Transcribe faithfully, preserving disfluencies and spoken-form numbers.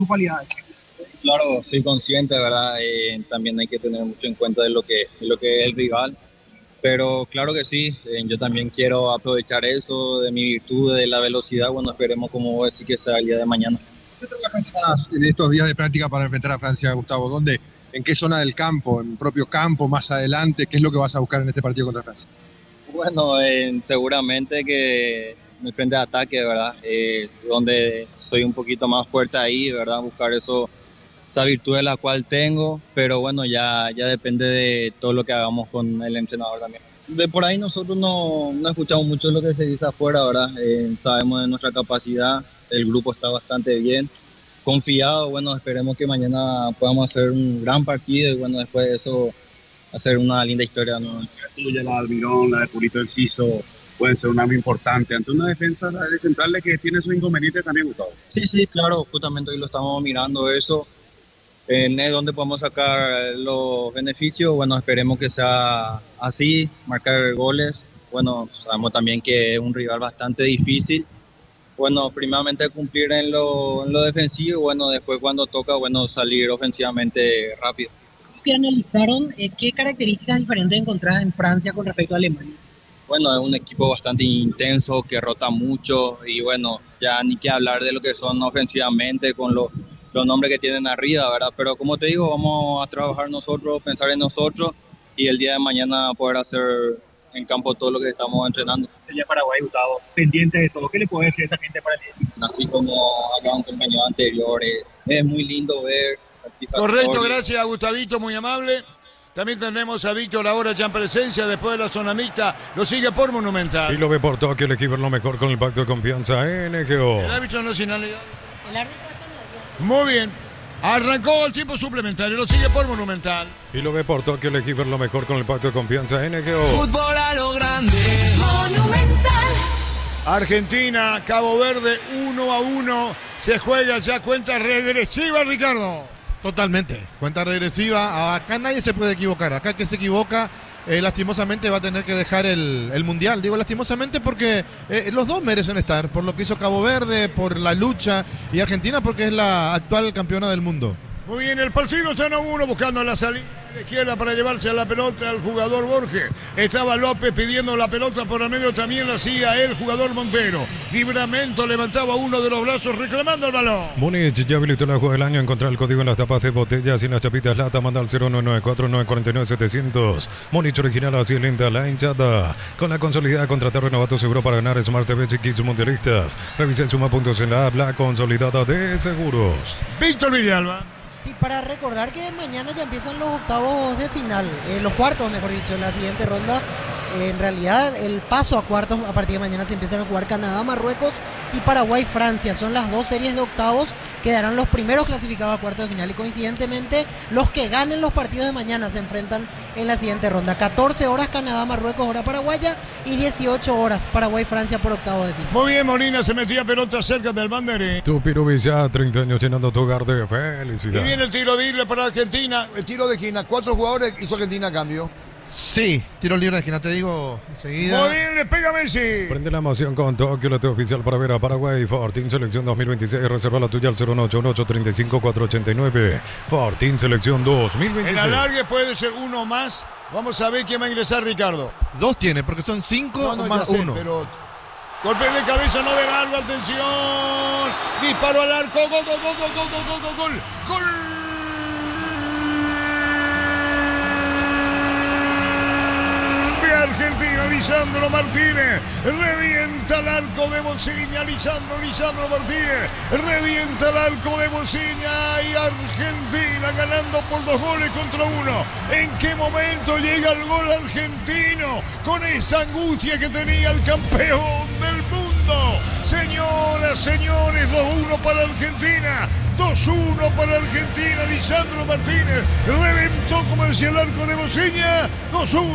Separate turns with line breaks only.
cualidades.
Sí, claro, soy consciente, ¿verdad? Eh, también hay que tener mucho en cuenta de lo que, de lo que es el rival. Pero claro que sí, eh, yo también quiero aprovechar eso de mi virtud, de la velocidad. Bueno, esperemos como vos decís que sea el día de mañana.
¿Qué te más en estos días de práctica para enfrentar a Francia, Gustavo? ¿Dónde? ¿En qué zona del campo? ¿En propio campo? ¿Más adelante? ¿Qué es lo que vas a buscar en este partido contra Francia?
Bueno, eh, seguramente que en el frente de ataque, ¿verdad? Es donde soy un poquito más fuerte ahí, ¿verdad? Buscar eso, esa virtud de la cual tengo, pero bueno, ya, ya depende de todo lo que hagamos con el entrenador también. De por ahí nosotros no, no escuchamos mucho lo que se dice afuera, ¿verdad? Eh, sabemos de nuestra capacidad, el grupo está bastante bien, confiado, bueno, esperemos que mañana podamos hacer un gran partido y bueno, después de eso hacer una linda historia, ¿no?
La tuya, la de Almirón, la de Julito Enciso, pueden ser un arma importante ante una defensa de centrales que tiene sus inconvenientes también, Gustavo.
Sí, sí, claro, justamente hoy lo estamos mirando eso, en es donde podemos sacar los beneficios, bueno, esperemos que sea así, marcar goles, bueno, sabemos también que es un rival bastante difícil, bueno, primeramente cumplir en lo, en lo defensivo y bueno, después cuando toca, bueno, salir ofensivamente rápido.
¿Qué analizaron? Eh, ¿Qué características diferentes encontradas en Francia con respecto a Alemania?
Bueno, es un equipo bastante intenso, que rota mucho y bueno, ya ni que hablar de lo que son ofensivamente con los, los nombres que tienen arriba, ¿verdad? Pero como te digo, vamos a trabajar nosotros, pensar en nosotros y el día de mañana poder hacer en campo todo lo que estamos entrenando.
Sería Paraguay, Gustavo, pendiente de todo. ¿Qué le puede decir a esa gente para el día?
Así como hablaban compañeros anteriores, es muy lindo ver.
Correcto, gracias Gustavito, muy amable. También tenemos a Víctor ahora ya en presencia después de la zona mixta. Lo sigue por Monumental.
Y lo ve por Tokio, el equipo es lo mejor con el pacto de confianza N G O.
El árbitro nacionalidad.
El árbitro está
muy bien. Arrancó el tiempo suplementario, lo sigue por Monumental.
Y lo ve por Tokio, el equipo es lo mejor con el pacto de confianza N G O.
Fútbol a lo grande. Monumental.
Argentina, Cabo Verde, uno a uno. Se juega ya cuenta regresiva, Ricardo.
Totalmente, cuenta regresiva. Acá nadie se puede equivocar. Acá el que se equivoca, eh, lastimosamente va a tener que dejar el, el Mundial. Digo lastimosamente porque eh, los dos merecen estar, por lo que hizo Cabo Verde, por la lucha, y Argentina porque es la actual campeona del mundo.
Muy bien, el partido está en uno buscando la salida a la izquierda para llevarse a la pelota al jugador Borges. Estaba López pidiendo la pelota por el medio, también la hacía el jugador Montero. Libramento levantaba uno de los brazos reclamando el balón.
Múnich ya habilitó la juego del año. Encontrar el código en las tapas de botellas y en las chapitas lata. Manda al cero nueve nueve cuatro nueve cuatro nueve siete cero cero. Múnich original, así lenta la hinchada. Con la consolidada contratar renovato seguro para ganar Smart T V Chiquis Mundialistas. Revisa suma puntos en la app, la consolidada de seguros.
Víctor Villalba.
Sí, para recordar que mañana ya empiezan los octavos de final, eh, los cuartos, mejor dicho, en la siguiente ronda. Eh, en realidad, el paso a cuartos a partir de mañana se empiezan a jugar Canadá, Marruecos y Paraguay, Francia. Son las dos series de octavos que darán los primeros clasificados a cuartos de final. Y coincidentemente, los que ganen los partidos de mañana se enfrentan en la siguiente ronda. catorce horas Canadá, Marruecos, hora paraguaya, y dieciocho horas Paraguay, Francia por octavos de final.
Muy bien, Molina se metía pelota cerca del banderín.
Tu Pirubilla, treinta años llenando tu hogar de felicidad.
Y viene el tiro libre para Argentina. El tiro de esquina. Cuatro jugadores hizo Argentina a cambio.
Sí, tiro libre de esquina, te digo enseguida.
Muy bien, le pega Messi.
Prende la emoción con Tokio, la T oficial para ver a Paraguay. Fortín Selección dos mil veintiséis. Reserva la tuya al cero uno ocho uno ocho tres cinco cuatro ocho nueve. Fortín Selección dos mil veintiséis.
El alargue puede ser uno más. Vamos a ver quién va a ingresar, Ricardo.
Dos tiene, porque son cinco
no, no,
más
sé,
uno.
Pero golpe de cabeza, no de largo, atención. Disparo al arco. Gol, gol, gol, gol, gol, gol, gol, gol. Gol. Argentina, Lisandro Martínez, revienta el arco de Bociña, Lisandro, Lisandro Martínez, revienta el arco de Bociña y Argentina ganando por dos goles contra uno. ¿En qué momento llega el gol argentino? Con esa angustia que tenía el campeón del mundo. Señoras, señores, dos uno para Argentina, dos uno para Argentina, Lisandro Martínez, reventó, como decía el arco de Bociña, dos uno.